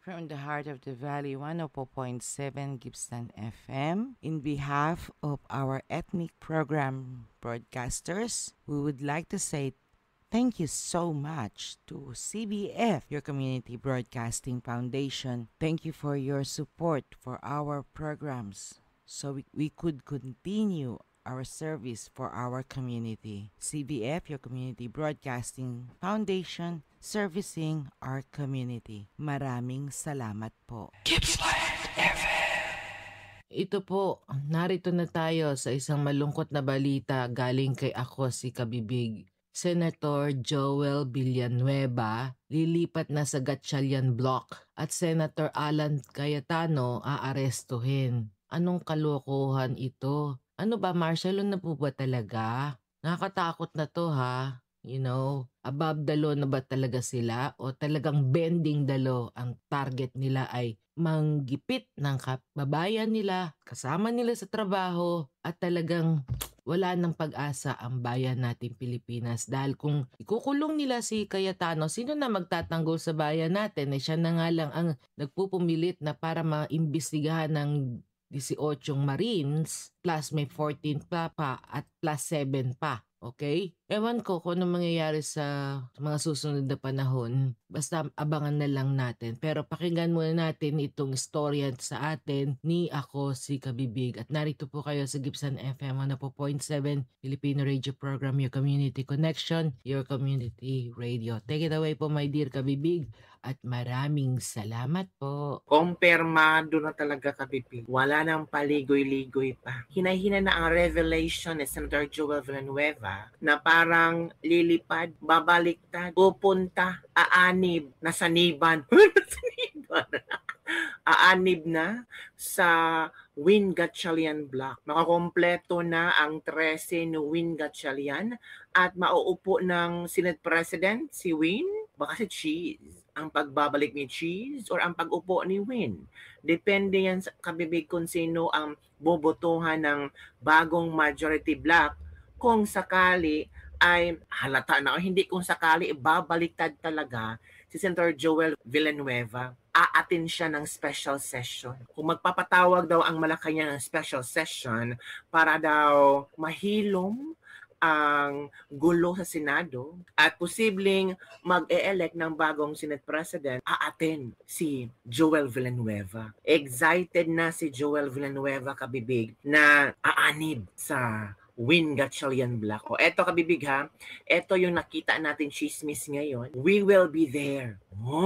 from the heart of the valley 104.7 Gibson FM. In behalf of our ethnic program broadcasters, we would like to say thank you so much to CBF, your Community Broadcasting Foundation. Thank you for your support for our programs so we could continue our service for our community. CBF, your Community Broadcasting Foundation, servicing our community. Maraming salamat po. Gippsland FM. Ito po, narito na tayo sa isang malungkot na balita galing kay ako si Kabibig. Senator Joel Villanueva lilipat na sa Gatchalian Block at Senator Alan Cayetano aarestuhin. Anong kalokohan ito? Ano ba, Marcelo, na po ba talaga? Nakakatakot na to, ha? You know, above the law na ba talaga sila o talagang bending the law ang target nila ay manggipit ng kababayan nila, kasama nila sa trabaho at talagang wala ng pag-asa ang bayan natin Pilipinas dahil kung ikukulong nila si Cayetano, sino na magtatanggol sa bayan natin? Siya na nga lang ang nagpupumilit na para maimbestigahan ng 18 Marines plus may 14 pa at plus 7 pa. Okay? Ewan ko kung ano mangyayari sa mga susunod na panahon. Basta abangan na lang natin. Pero pakinggan muna natin itong istorya sa atin ni ako si Kabibig. At narito po kayo sa Gibson FM 104.7 Filipino Radio Program, Your Community Connection, Your Community Radio. Take it away po, my dear Kabibig. At maraming salamat po. Kumpirmado na talaga, Kabibig. Wala nang paligoy-ligoy pa. Hinahina na ang revelation ni Senator Joel Villanueva na parang lilipad, babaliktad, pupunta, aanib, nasaniban. Nasaniban. Aanib na sa Win Gatchalian Block. Makakompleto na ang 13 ni Win Gatchalian at mauupo ng Senate President si Win. Baka si Cheese ang pagbabalik ni Cheese or ang pag-upo ni Win. Depende yan sa Kabibig kung sino ang bobotohan ng bagong majority block kung sakali ay halata na o hindi kung sakali babaliktad talaga si Senator Joel Villanueva. Aatin siya ng special session. Kung magpapatawag daw ang Malacanang ng special session para daw mahilom ang gulo sa Senado at posibleng mag-e-elect ng bagong Senate President, aatin si Joel Villanueva. Excited na si Joel Villanueva, Kabibig, na aanib sa Win Gatchalian Block. O eto, Kabibig, ha, eto yung nakita natin chismis ngayon. We will be there.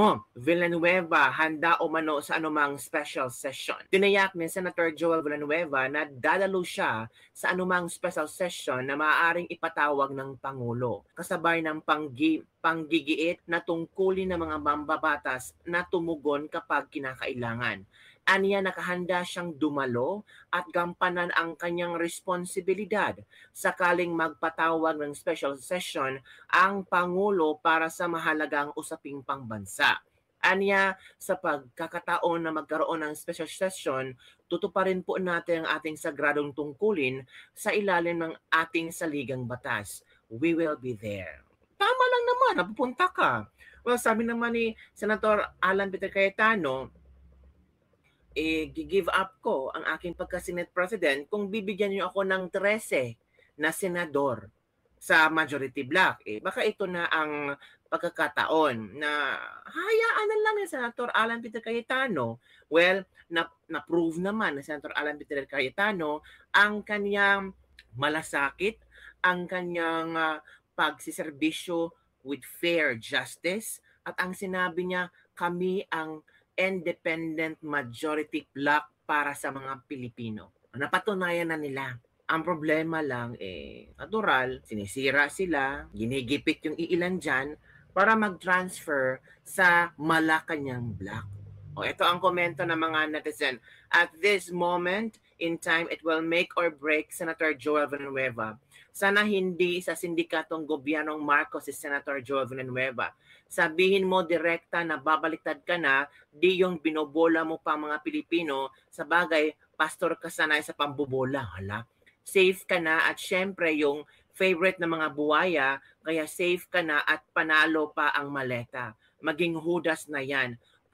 Villanueva handa umano sa anumang special session. Tinayak ni Senator Joel Villanueva na dadalo siya sa anumang special session na maaaring ipatawag ng Pangulo. Kasabay ng panggigiit na tungkulin ng mga mambabatas na tumugon kapag kinakailangan. Aniya nakahanda siyang dumalo at gampanan ang kanyang responsibilidad sakaling magpatawag ng special session ang Pangulo para sa mahalagang usaping pangbansa. Aniya, sa pagkakataon na magkaroon ng special session, tutuparin po natin ang ating sagradong tungkulin sa ilalim ng ating saligang batas. We will be there. Tama lang naman, napupunta ka. Well, sabi naman ni Senator Alan Peter Cayetano, give up ko ang aking pagka-Senate President kung bibigyan niyo ako ng 13 na senador sa majority block. Baka ito na ang pagkakataon na hayaan na lang ni Senator Alan Peter Cayetano. Well, na-prove naman ni Senator Alan Peter Cayetano ang kanyang malasakit, ang kanyang pagsiserbisyo with fair justice, at ang sinabi niya, kami ang independent majority block para sa mga Pilipino. Napatunayan na nila. Ang problema lang, natural, sinisira sila, ginigipit yung iilan dyan para mag-transfer sa Malacanang block. Ito ang komento ng mga netizen. At this moment in time, it will make or break Senator Joel Villanueva. Sana hindi sa sindikatong gobyernong Marcos si Senator Joel Villanueva. Sabihin mo direkta na babaliktad ka na, di yung binobola mo pa mga Pilipino, sa bagay, pastor ka sanay sa pambobola. Hala, safe ka na at syempre yung favorite na mga buwaya, kaya safe ka na at panalo pa ang maleta. Maging hudas na yan.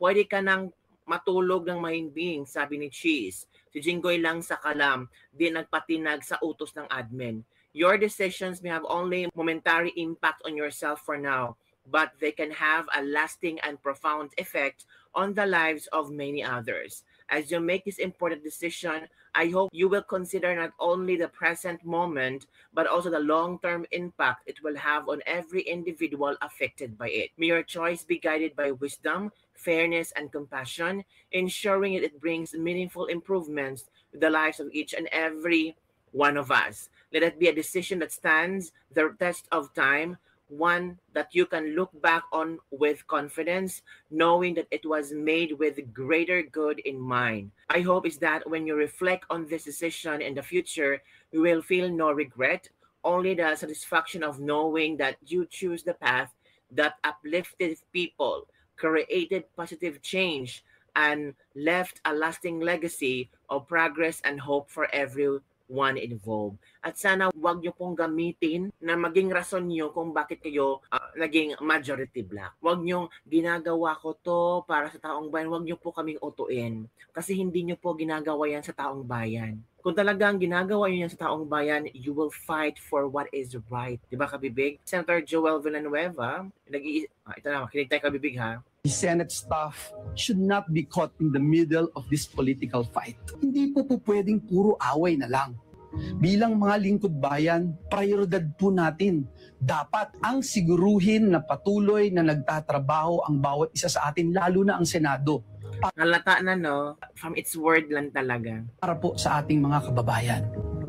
Pwede ka nang matulog ng mahimbing, sabi ni Cheese. Si Jinggoy lang sa kalam, di nagpatinag sa utos ng admin. Your decisions may have only momentary impact on yourself for now, but they can have a lasting and profound effect on the lives of many others. As you make this important decision, I hope you will consider not only the present moment, but also the long-term impact it will have on every individual affected by it. May your choice be guided by wisdom, fairness, and compassion, ensuring that it brings meaningful improvements to the lives of each and every one of us. Let it be a decision that stands the test of time, one that you can look back on with confidence, knowing that it was made with greater good in mind. I hope is that when you reflect on this decision in the future, you will feel no regret, only the satisfaction of knowing that you choose the path that uplifted people, created positive change, and left a lasting legacy of progress and hope for everyone involved. At sana wag nyo pong gamitin na maging rason nyo kung bakit kayo naging majority black. Wag nyo ginagawa ko to para sa taong bayan. Wag nyo po kaming utuin. Kasi hindi nyo po ginagawa yan sa taong bayan. Kung talagang ginagawa nyo yan sa taong bayan, you will fight for what is right. Diba, Kabibig? Senator Joel Villanueva, ito na, makinig tayo, Kabibig, ha? The Senate staff should not be caught in the middle of this political fight. Hindi po pwedeng puro away na lang. Bilang mga lingkod bayan, prioridad po natin. Dapat ang siguruhin na patuloy na nagtatrabaho ang bawat isa sa atin, lalo na ang Senado. Halata na, no? From its word lang talaga. Para po sa ating mga kababayan.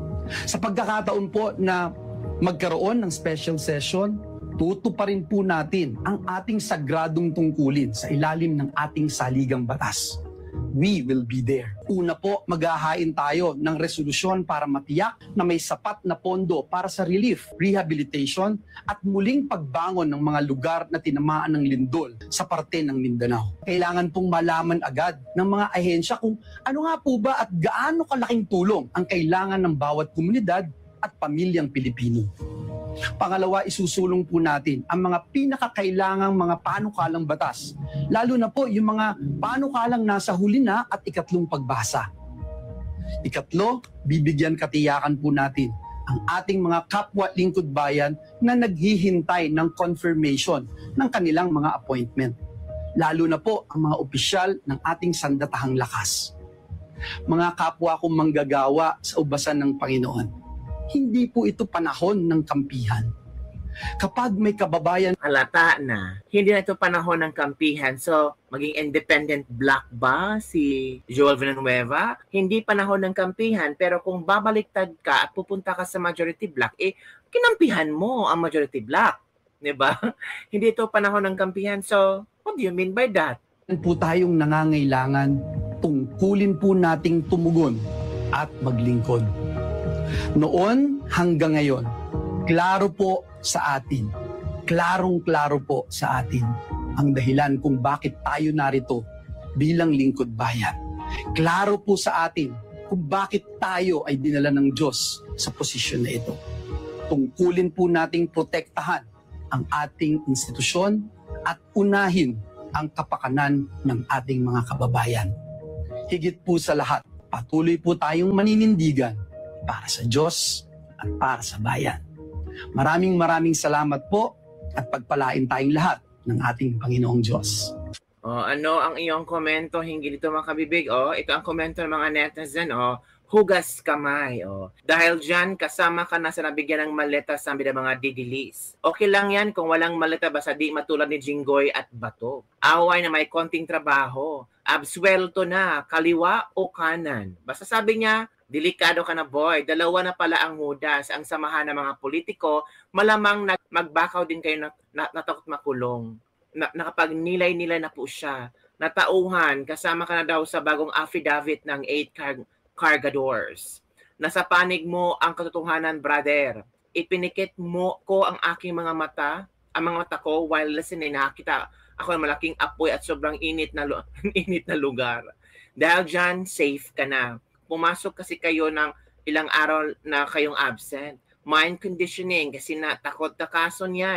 Sa pagkakataon po na magkaroon ng special session, tutuparin po natin ang ating sagradong tungkulin sa ilalim ng ating saligang batas. We will be there. Una po, maghahain tayo ng resolusyon para matiyak na may sapat na pondo para sa relief, rehabilitation at muling pagbangon ng mga lugar na tinamaan ng lindol sa parte ng Mindanao. Kailangan pong malaman agad ng mga ahensya kung ano nga po ba at gaano kalaking tulong ang kailangan ng bawat komunidad at pamilyang Pilipino. Pangalawa, isusulong po natin ang mga pinakakailangang mga panukalang batas, lalo na po yung mga panukalang nasa huli na at ikatlong pagbasa. Ikatlo, bibigyan katiyakan po natin ang ating mga kapwa lingkod bayan na naghihintay ng confirmation ng kanilang mga appointment, lalo na po ang mga opisyal ng ating sandatahang lakas. Mga kapwa kong manggagawa sa ubasan ng Panginoon, hindi po ito panahon ng kampihan. Kapag may kababayan, halata na, hindi na ito panahon ng kampihan. So, maging independent black ba si Joel Villanueva? Hindi panahon ng kampihan, pero kung babaliktad ka at pupunta ka sa majority black, kinampihan mo ang majority black. Diba? Hindi ito panahon ng kampihan. So, what do you mean by that? po tayong nangangailangan, tungkulin po nating tumugon at maglingkod. Noon hanggang ngayon, klaro po sa atin, klarong-klaro po sa atin ang dahilan kung bakit tayo narito bilang lingkod bayan. Klaro po sa atin kung bakit tayo ay dinala ng Diyos sa posisyon na ito. Tungkulin po nating protektahan ang ating institusyon at unahin ang kapakanan ng ating mga kababayan. Higit po sa lahat, patuloy po tayong maninindigan para sa Diyos at para sa bayan. Maraming salamat po at pagpalain tayong lahat ng ating Panginoong Diyos. Ano ang iyong komento hinggil dito, mga kabibig? Ito ang komento ng mga netizen. Hugas kamay. Dahil dyan, kasama ka na sa nabigyan ng maleta sa ng mga didilis. Okay lang yan kung walang maleta basta di matulad ni Jinggoy at Bato. Away na may konting trabaho. Absuelto na, kaliwa o kanan. Basta sabi niya, delikado ka na, boy. Dalawa na pala ang hudas. Ang samahan ng mga politiko, malamang magbakaw din kayo natakot makulong. Nakapag-nilay-nilay na po siya. Natauhan, kasama ka na daw sa bagong affidavit ng 8 cargadores. Nasa panig mo ang katotohanan, brother. Ipinikit mo ko ang aking mga mata, ang mga mata ko while listening. Nakakita ako ng malaking apoy at sobrang init na lugar. Dahil dyan, safe ka na. Pumasok kasi kayo ng ilang araw na kayong absent. Mind conditioning kasi takot na kaso niya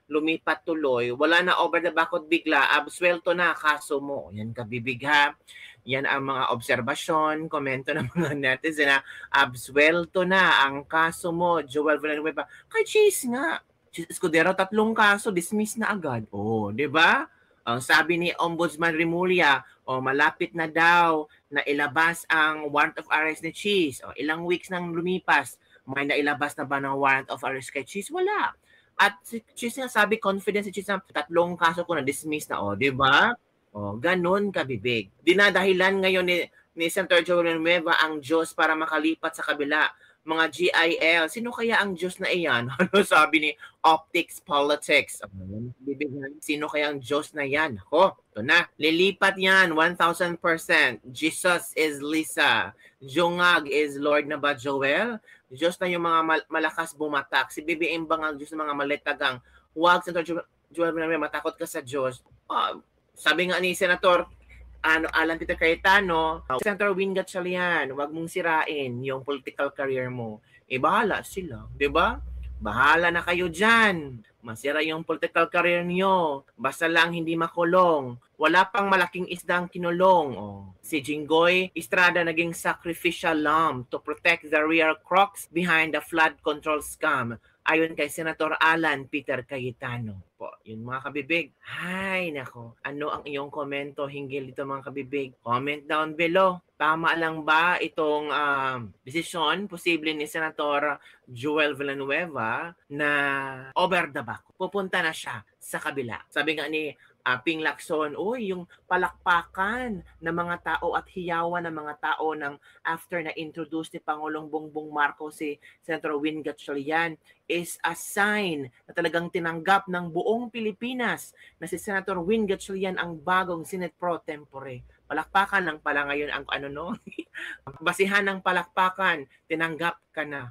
lumipat tuloy, wala na over the backot bigla, absuelto na kaso mo. Yan kabibig ha. Yan ang mga obserbasyon, komento ng mga netizen na absuelto na ang kaso mo, Joel Villanueva. Kay Cheese nga. Cheese Escudero, 3 kaso, dismiss na agad. Oh, di ba? Ang sabi ni Ombudsman Remulla, malapit na daw na ilabas ang warrant of arrest ni Cheese. Ilang weeks nang lumipas, may nailabas na ba ng warrant of arrest kay Cheese? Wala. At si Cheese nga sabi, confidence si Cheese na 3 kaso ko na-dismiss na, di ba? Ganon kabibig. Dinadahilan ngayon ni Senator Joel Villanueva ang Diyos para makalipat sa kabila. Mga GIL, sino kaya ang Diyos na iyan? Ano sabi ni Optics Politics? Sino kaya ang Diyos na yan? Ito na. Lilipat yan, 1,000%. Jesus is Lisa. Jungag is Lord na ba, Joel? Diyos na yung mga malakas bumatak. Si BBM bang ang Diyos ng mga malitagang? Huwag, Senator Joel Villanueva, matakot ka sa Diyos. Sabi nga ni Senator Alan Peter Cayetano, Senator Win Gatchalian, huwag mong sirain yung political career mo. Bahala sila, di ba? Bahala na kayo dyan. Masira yung political career niyo. Basta lang hindi makulong. Wala pang malaking isdang kinulong. Si Jinggoy Estrada naging sacrificial lamb to protect the real crooks behind the flood control scam. Ayon kay Senator Alan Peter Cayetano. Yun mga kabibig. Hay nako, ano ang iyong komento hinggil dito mga kabibig? Comment down below. Tama lang ba itong desisyon posible ni Senator Joel Villanueva na over the back? Pupunta na siya sa kabila. Sabi nga ni Ping Lacson, yung palakpakan ng mga tao at hiyawan ng mga tao ng after na introduce ni Pangulong Bongbong Marcos si Senator Win Gatchalian is a sign na talagang tinanggap ng buong Pilipinas na si Senator Win Gatchalian ang bagong Senate Pro Tempore. Palakpakan lang pala ngayon ang basihan ng palakpakan, tinanggap ka na.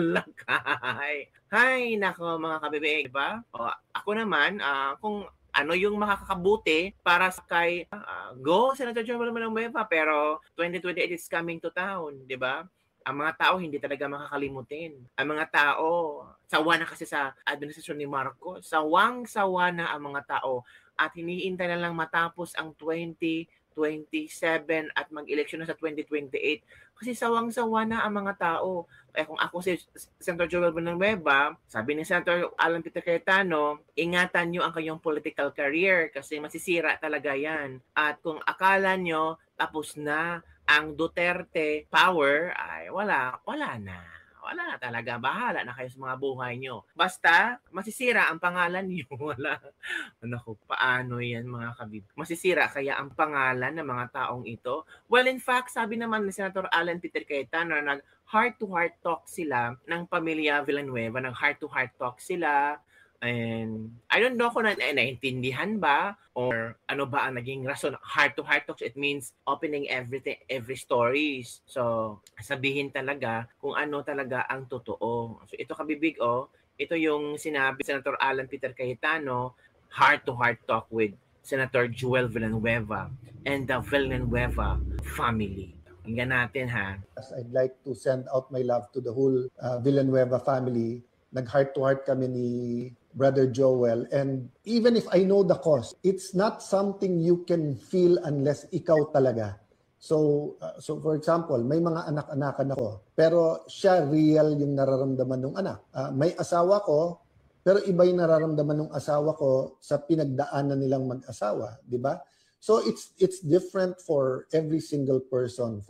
Hay nako mga kabibig, diba? Ako naman, kung ano yung makakabuti para sa kay go Senator Joel Villanueva, pero 2028 is coming to town, di ba? Ang mga tao hindi talaga makakalimutin. Ang mga tao, sawa na kasi sa administrasyon ni Marcos. Sawang-sawa na ang mga tao at hinihintay na lang matapos ang 2027 at mag-eleksyon na sa 2028. Kasi sawang-sawa na ang mga tao. Kung ako si Senator Joel Villanueva, sabi ni Senator Alan Peter Cayetano, ingatan nyo ang kayong political career kasi masisira talaga yan. At kung akala nyo tapos na ang Duterte power, ay wala na. Wala na talaga. Bahala na kayo sa mga buhay nyo. Basta, masisira ang pangalan nyo. Wala. Naku, paano yan mga kabib? Masisira kaya ang pangalan ng mga taong ito? Well, in fact, sabi naman ni Senator Alan Peter Cayetano na heart-to-heart talk sila ng pamilya Villanueva. Ng heart-to-heart talk sila. And I don't know kung naintindihan ba or ano ba ang naging rason. Heart-to-heart talks, it means opening everything, every stories. So, sabihin talaga kung ano talaga ang totoo. So, ito kabibig, ito yung sinabi Senator Alan Peter Cayetano, heart-to-heart talk with Senator Joel Villanueva and the Villanueva family. Hinggan natin ha. I'd like to send out my love to the whole Villanueva family. Nag-heart-to-heart kami ni Brother Joel, and even if I know the cause, it's not something you can feel unless ikaw talaga. So for example, may mga anak-anakan ako, pero siya real yung nararamdaman ng anak. May asawa ko, pero iba yung nararamdaman ng asawa ko sa pinagdaanan nilang mag-asawa, di ba? So it's different for every single person.